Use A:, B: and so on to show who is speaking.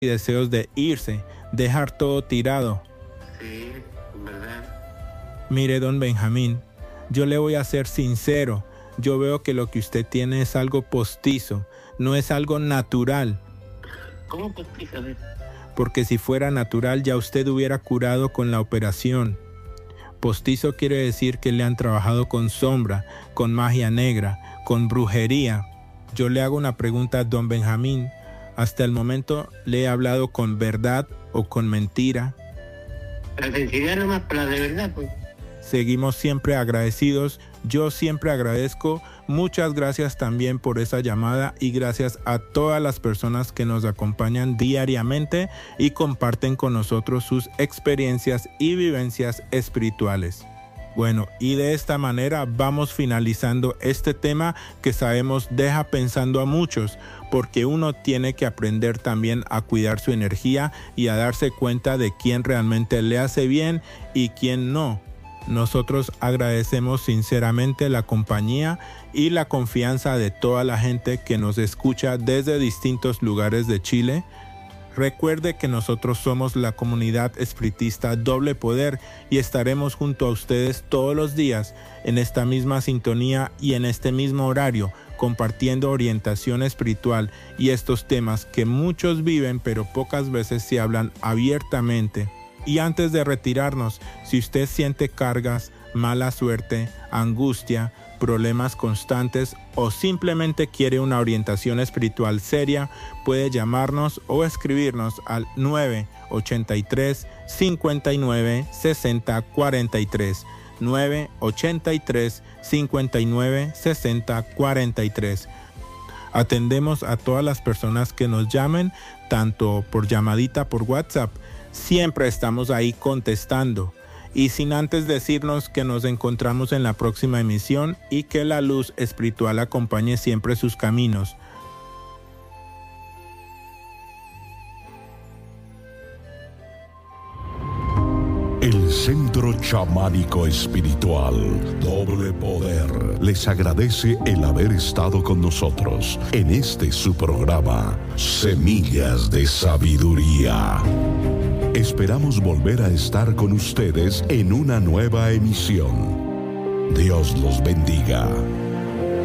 A: y deseos de irse, dejar todo tirado.
B: Sí, verdad.
A: Mire, don Benjamín, yo le voy a ser sincero. Yo veo que lo que usted tiene es algo postizo, no es algo natural.
B: ¿Cómo postizo?
A: Porque si fuera natural ya usted hubiera curado con la operación. Postizo quiere decir que le han trabajado con sombra, con magia negra, con brujería. Yo le hago una pregunta a don Benjamín. ¿Hasta el momento le he hablado con verdad o con mentira?
B: La sinceridad nomás, para la de verdad, pues.
A: Seguimos siempre agradecidos. Yo siempre agradezco. Muchas gracias también por esa llamada y gracias a todas las personas que nos acompañan diariamente y comparten con nosotros sus experiencias y vivencias espirituales. Bueno, y de esta manera vamos finalizando este tema que sabemos deja pensando a muchos, porque uno tiene que aprender también a cuidar su energía y a darse cuenta de quién realmente le hace bien y quién no. Nosotros agradecemos sinceramente la compañía y la confianza de toda la gente que nos escucha desde distintos lugares de Chile. Recuerde que nosotros somos la comunidad espiritista Doble Poder y estaremos junto a ustedes todos los días en esta misma sintonía y en este mismo horario, compartiendo orientación espiritual y estos temas que muchos viven pero pocas veces se hablan abiertamente. Y antes de retirarnos, si usted siente cargas, mala suerte, angustia, problemas constantes o simplemente quiere una orientación espiritual seria, puede llamarnos o escribirnos al 983 59 60 43. 983 59 60 43. Atendemos a todas las personas que nos llamen, tanto por llamadita por WhatsApp. Siempre estamos ahí contestando. Y sin antes decirnos que nos encontramos en la próxima emisión y que la luz espiritual acompañe siempre sus caminos.
C: El Centro Chamánico Espiritual Doble Poder les agradece el haber estado con nosotros en este su programa Semillas de Sabiduría. Esperamos volver a estar con ustedes en una nueva emisión. Dios los bendiga.